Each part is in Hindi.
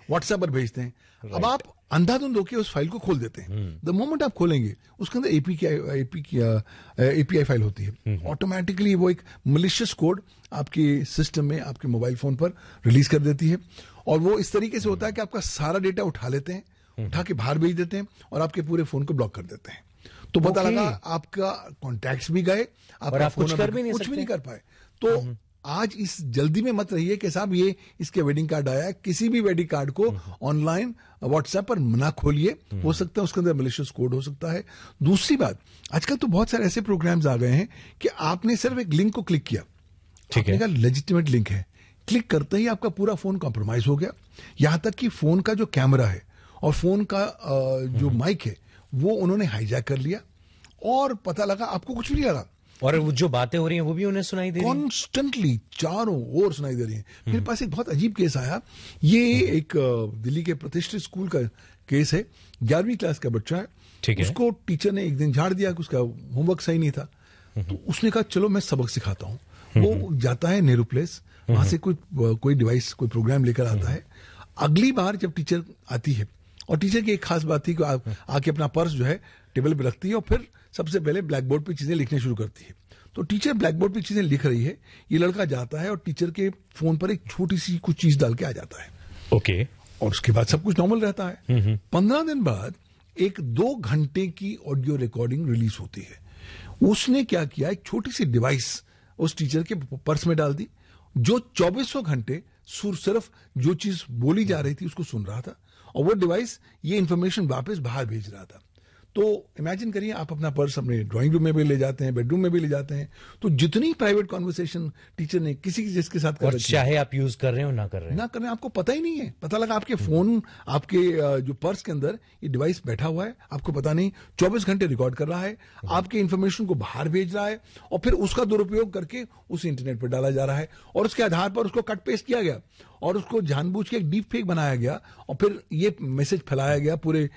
व्हाट्सएप पर भेजते हैं। अब आप अंधाधुंध होकर उस फाइल को खोल देते हैं। द मोमेंट आप खोलेंगे उसके अंदर एपीआई फाइल होती है, ऑटोमेटिकली वो एक मलिशियस कोड आपके सिस्टम में, आपके मोबाइल फोन पर रिलीज कर देती है। और वो इस तरीके से होता है कि आपका सारा डेटा उठा लेते हैं, उठा के बाहर भेज देते हैं और आपके पूरे फोन को ब्लॉक कर देते हैं। तो पता लगा आपका कॉन्टैक्ट्स भी गए, आप कुछ भी नहीं कर पाए। तो आज इस जल्दी में मत रहिए कि साहब ये इसके वेडिंग कार्ड आया है, किसी भी वेडिंग कार्ड को ऑनलाइन व्हाट्सएप पर ना खोलिए। हो सकता है उसके अंदर मैलिशियस कोड हो सकता है। दूसरी बात, आजकल तो बहुत सारे ऐसे प्रोग्राम्स आ गए हैं कि आपने सिर्फ एक लिंक को क्लिक किया, ठीक है, लेजिटिमेट लिंक है, क्लिक करते ही आपका पूरा फोन कॉम्प्रोमाइज हो गया। यहां तक कि फोन का जो कैमरा है और फोन का जो माइक है वो उन्होंने हाईजैक कर लिया और पता लगा आपको कुछ भी नहीं लगा। और वो जो बातें हो रही हैं वो भी उन्हें सुनाई दे रही हैं, कॉन्स्टेंटली चारों ओर सुनाई दे रही हैं। मेरे पास एक बहुत अजीब केस आया। ये एक दिल्ली के प्रतिष्ठित स्कूल का केस है। 11वीं क्लास का बच्चा है, ठीक है। उसको टीचर ने एक दिन झाड़ दिया कि उसका होमवर्क सही नहीं था। तो उसने कहा चलो मैं सबक सिखाता हूँ। वो जाता है नेहरू प्लेस, वहां से कोई डिवाइस, कोई प्रोग्राम लेकर आता है। अगली बार जब टीचर आती है, और टीचर की एक खास बात थी कि आके अपना पर्स जो है टेबल पे रखती है और फिर सबसे पहले ब्लैक बोर्ड पे चीजें लिखने शुरू करती है। तो टीचर ब्लैक बोर्ड पे चीजें लिख रही है, ये लड़का जाता है और टीचर के फोन पर एक छोटी सी कुछ चीज डाल के आ जाता है। ओके। और उसके बाद सब कुछ नॉर्मल रहता है। 15 दिन बाद एक 2 घंटे की ऑडियो रिकॉर्डिंग रिलीज होती है। उसने क्या किया, एक छोटी सी डिवाइस उस टीचर के पर्स में डाल दी, जो 2400 घंटे सिर्फ जो चीज बोली जा रही थी उसको सुन रहा था, और वो डिवाइस ये इंफॉर्मेशन वापस बाहर भेज रहा था। तो इमेजिन करिए, आप अपना पर्स अपने ड्राइंग रूम में भी ले जाते हैं, बेडरूम में भी ले जाते हैं, तो जितनी प्राइवेट कॉन्वर्सेशन टीचर ने किसी जिसके साथ कर रखी है, चाहे आप यूज कर रहे हो ना कर रहे हैं, आपको पता ही नहीं है। पता लगा आपके फोन, आपके जो पर्स के अंदर ये डिवाइस बैठा हुआ है, आपको पता नहीं, 24 घंटे रिकॉर्ड कर रहा है, आपके इंफॉर्मेशन को बाहर भेज रहा है, और फिर उसका दुरुपयोग करके उस इंटरनेट पर डाला जा रहा है, और उसके आधार पर उसको कट पेस्ट किया गया और उसको जानबूझ के एक डीप फेक बनाया गया, और फिर ये मैसेज फैलाया गया पूरे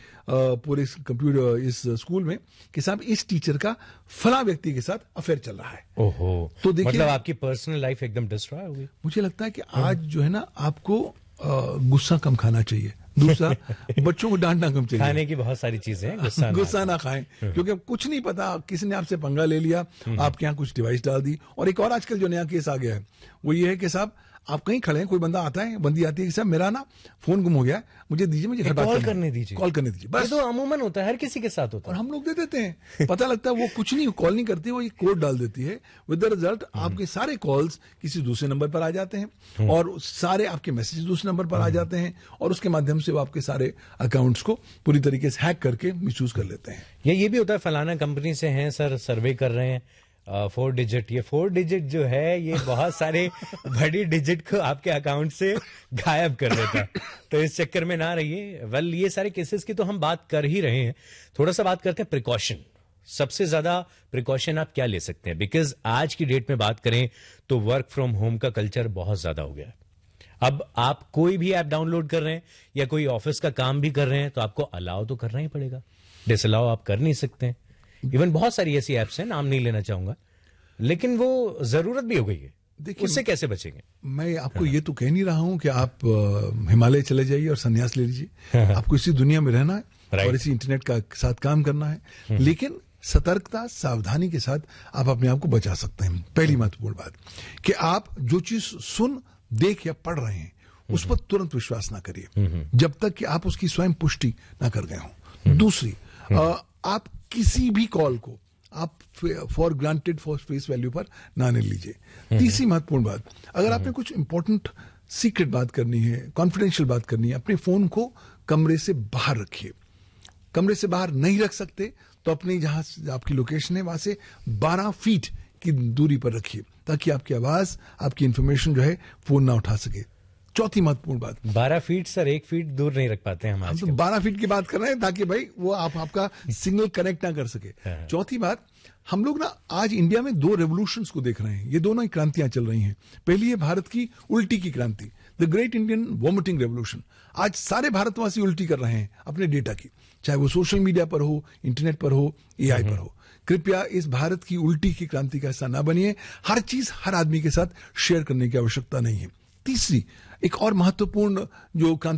कंप्यूटर इस स्कूल में कि साहब इस टीचर का फला व्यक्ति के साथ अफेयर चल रहा है। ओहो, तो देखिए, मतलब आपकी पर्सनल लाइफ एकदम डिस्ट्रॉय हो गई। मुझे लगता है कि आज जो है ना, आपको गुस्सा कम खाना चाहिए। दूसरा, बच्चों को डांटना कम चाहिए। खाने की बहुत सारी चीजें हैं, गुस्सा ना खाएं, क्योंकि अब कुछ नहीं पता, किसी ने आपसे पंगा ले लिया, आपके यहाँ कुछ डिवाइस डाल दी। और एक और आजकल जो नया केस आ गया है वो ये है कि साहब आप कहीं खड़े हैं, कोई बंदा आता है, बंदी आती है कि साहब मेरा ना फोन गुम हो गया, मुझे दीजिए, मुझे घर कॉल करने दीजिए, बस। ये तो अमूमन होता है, हर किसी के साथ होता है, और हम लोग दे देते हैं। पता लगता है वो कुछ नहीं, कॉल नहीं करती, वो ये कोड डाल देती है। विद द रिजल्ट आपके सारे कॉल्स किसी दूसरे नंबर पर आ जाते हैं, और सारे आपके मैसेज दूसरे नंबर पर आ जाते हैं, और उसके माध्यम से वो आपके सारे अकाउंट्स को पूरी तरीके से हैक करके मिसयूज कर लेते हैं। ये भी होता है, फलाना कंपनी से हैं सर, सर्वे कर रहे हैं, 4 डिजिट, ये 4 डिजिट जो है ये बहुत सारे बड़ी डिजिट को आपके अकाउंट से गायब कर देता है। तो इस चक्कर में ना रहिए। वेल, ये सारे केसेस की तो हम बात कर ही रहे हैं, थोड़ा सा बात करते हैं प्रिकॉशन। सबसे ज्यादा प्रिकॉशन आप क्या ले सकते हैं? बिकॉज आज की डेट में बात करें तो वर्क फ्रॉम होम का कल्चर बहुत ज्यादा हो गया है। अब आप कोई भी ऐप डाउनलोड कर रहे हैं या कोई ऑफिस का काम भी कर रहे हैं तो आपको अलाउ तो करना ही पड़ेगा, डिसअलाउ आप कर नहीं सकते हैं। इवन बहुत सारी ऐसी ऐप्स हैं, नाम नहीं लेना चाहूंगा, लेकिन वो जरूरत भी हो गई है। देखिए, उससे कैसे बचेंगे? मैं आपको ये तो कह नहीं रहा हूं कि आप हिमालय चले जाइए और संन्यास ले लीजिए। आपको इसी दुनिया में रहना है और इसी इंटरनेट का साथ काम करना है, लेकिन सतर्कता, सावधानी के साथ आप अपने आप को बचा सकते हैं। पहली महत्वपूर्ण बात कि आप जो चीज सुन, देख या पढ़ रहे हैं उस पर तुरंत विश्वास ना करिए जब तक कि आप उसकी स्वयं पुष्टि ना कर गए हों। दूसरी, आप किसी भी कॉल को आप for granted, for face value पर ना ले लीजिए। तीसरी महत्वपूर्ण बात, अगर आपने कुछ इंपॉर्टेंट सीक्रेट बात करनी है, कॉन्फिडेंशियल बात करनी है, अपने फोन को कमरे से बाहर रखिए। कमरे से बाहर नहीं रख सकते तो अपनी जहां आपकी लोकेशन है वहां से 12 फीट की दूरी पर रखिए, ताकि आपकी आवाज, आपकी इंफॉर्मेशन जो है फोन ना उठा सके। चौथी महत्वपूर्ण बात, 12 फीट सर, 1 फीट दूर नहीं रख पाते हैं हम तो 12 फीट की बात कर रहे हैं ताकि भाई वो आपका सिग्नल कनेक्ट ना कर सके। चौथी बात, हम लोग ना आज इंडिया में 2 रेवोल्यूशंस को देख रहे हैं। ये दोनों ही क्रांतियां चल रही हैं। पहली है भारत की उल्टी की क्रांति, the great Indian vomiting revolution. आज सारे भारतवासी उल्टी कर रहे हैं अपने डेटा की, चाहे वो सोशल मीडिया पर हो, इंटरनेट पर हो, एआई पर हो। कृपया इस भारत की उल्टी की क्रांति का हिस्सा ना बनिए। हर चीज हर आदमी के साथ शेयर करने की आवश्यकता नहीं है। तीसरी, एक और महत्वपूर्ण जो क्रांति